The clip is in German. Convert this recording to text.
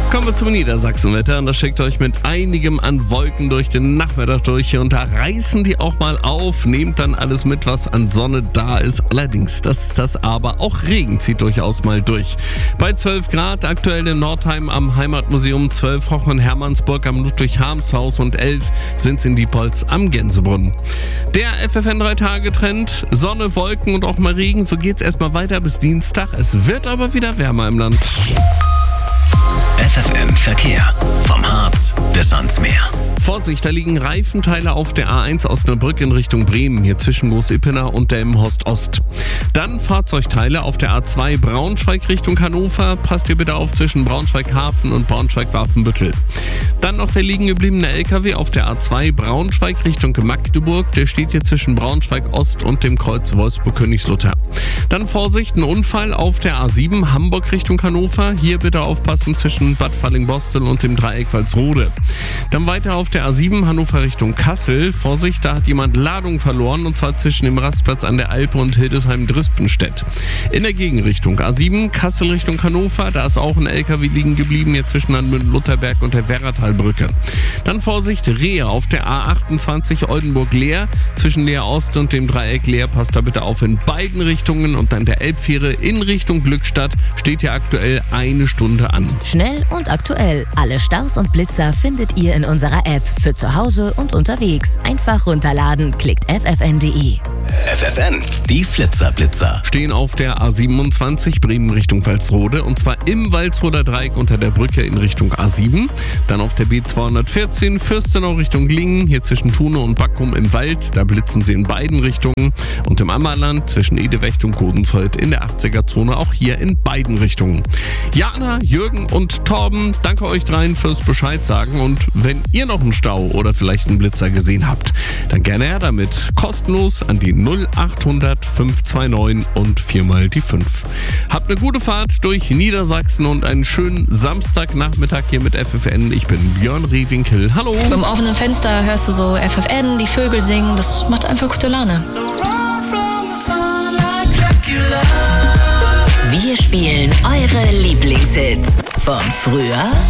Kommen wir zum Niedersachsenwetter und das schickt euch mit einigem an Wolken durch den Nachmittag durch hier und da reißen die auch mal auf, nehmt dann alles mit, was an Sonne da ist. Allerdings, das ist das Aber, auch Regen zieht durchaus mal durch. Bei 12 Grad, aktuell in Nordheim am Heimatmuseum, 12 hoch in Hermannsburg am Ludwig-Harms-Haus und 11 sind es in Diepholz am Gänsebrunnen. Der FFN 3-Tage-Trend, Sonne, Wolken und auch mal Regen, so geht's erstmal weiter bis Dienstag. Es wird aber wieder wärmer im Land. FFN Verkehr. Vom Harz bis ans Meer. Vorsicht, da liegen Reifenteile auf der A1 Osnabrück in Richtung Bremen, hier zwischen Groß-Ippener und Delmenhorst Ost. Dann Fahrzeugteile auf der A2 Braunschweig Richtung Hannover. Passt ihr bitte auf zwischen Braunschweig-Hafen und Braunschweig-Waffenbüttel. Dann noch der liegen gebliebene LKW auf der A2 Braunschweig Richtung Magdeburg. Der steht hier zwischen Braunschweig Ost und dem Kreuz Wolfsburg-Königslutter. Dann Vorsicht, ein Unfall auf der A7 Hamburg Richtung Hannover. Hier bitte aufpassen zwischen Bad Falling-Bostel und dem Dreieck Walsrode. Dann weiter auf der A7 Hannover Richtung Kassel. Vorsicht, da hat jemand Ladung verloren und zwar zwischen dem Rastplatz an der Alpe und Hildesheim-Drispenstedt. In der Gegenrichtung A7 Kassel Richtung Hannover, da ist auch ein LKW liegen geblieben, hier zwischen München-Lutherberg und der Werratalbrücke. Dann Vorsicht, Rehe auf der A28 Oldenburg-Leer. Zwischen Leer Ost und dem Dreieck Leer, passt da bitte auf in beiden Richtungen. Und dann der Elbfähre in Richtung Glückstadt steht hier aktuell 1 Stunde an. Schnell und aktuell. Alle Staus und Blitzer findet ihr in unserer App. Für zu Hause und unterwegs. Einfach runterladen. Klickt ffn.de. FFN, die Flitzer-Blitzer. Stehen auf der A27 Bremen Richtung Walsrode und zwar im Walsroder Dreieck unter der Brücke in Richtung A7. Dann auf der B214 Fürstenau Richtung Lingen, hier zwischen Thune und Backum im Wald. Da blitzen sie in beiden Richtungen. Und im Ammerland zwischen Edewecht und Godenzold in der 80er-Zone, auch hier in beiden Richtungen. Jana, Jürgen und Torben, danke euch dreien fürs Bescheid sagen. Und wenn ihr noch einen Stau oder vielleicht einen Blitzer gesehen habt, dann gerne her damit. Kostenlos an die 0800 529 und 4 mal die 5. Habt eine gute Fahrt durch Niedersachsen und einen schönen Samstagnachmittag hier mit FFN. Ich bin Björn Rehwinkel. Hallo. Beim offenen Fenster hörst du so FFN, die Vögel singen. Das macht einfach gute Laune. Wir spielen eure Lieblingshits. Von früher